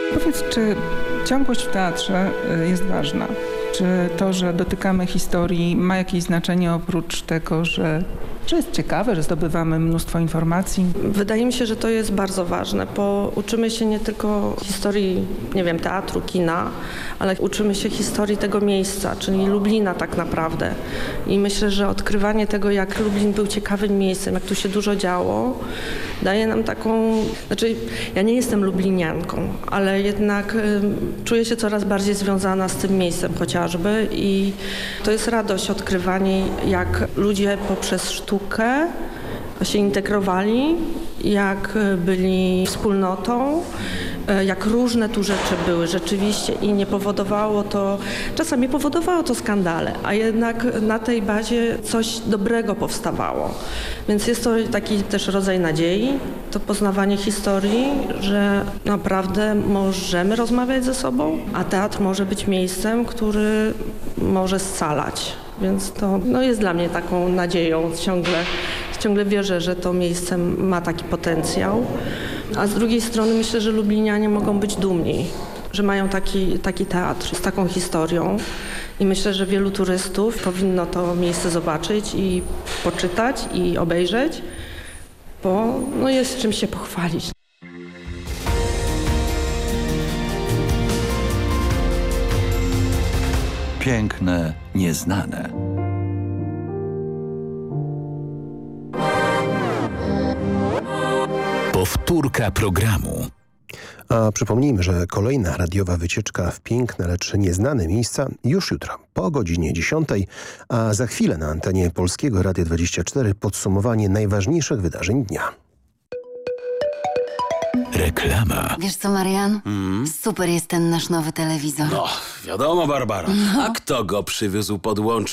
Powiedz, czy ciągłość w teatrze jest ważna? Czy to, że dotykamy historii, ma jakieś znaczenie oprócz tego, że jest ciekawe, że zdobywamy mnóstwo informacji? Wydaje mi się, że to jest bardzo ważne, bo uczymy się nie tylko historii, nie wiem, teatru, kina, ale uczymy się historii tego miejsca, czyli Lublina tak naprawdę. I myślę, że odkrywanie tego, jak Lublin był ciekawym miejscem, jak tu się dużo działo, daje nam taką... Znaczy, ja nie jestem lublinianką, ale jednak czuję się coraz bardziej związana z tym miejscem chociażby i to jest radość odkrywanie, jak ludzie poprzez sztukę się integrowali, jak byli wspólnotą, jak różne tu rzeczy były rzeczywiście i nie powodowało to, czasami powodowało to skandale, a jednak na tej bazie coś dobrego powstawało. Więc jest to taki też rodzaj nadziei, to poznawanie historii, że naprawdę możemy rozmawiać ze sobą, a teatr może być miejscem, który może scalać. Więc to jest dla mnie taką nadzieją ciągle wierzę, że to miejsce ma taki potencjał. A z drugiej strony myślę, że lublinianie mogą być dumni, że mają taki teatr z taką historią. I myślę, że wielu turystów powinno to miejsce zobaczyć i poczytać i obejrzeć, bo jest czym się pochwalić. Piękne, nieznane. Powtórka programu. A przypomnijmy, że kolejna radiowa wycieczka w piękne, lecz nieznane miejsca już jutro po godzinie 10, a za chwilę na antenie Polskiego Radia 24 podsumowanie najważniejszych wydarzeń dnia. Reklama. Wiesz co, Marian? Super jest ten nasz nowy telewizor. No, wiadomo, Barbara. A kto go przywiózł pod Łącz?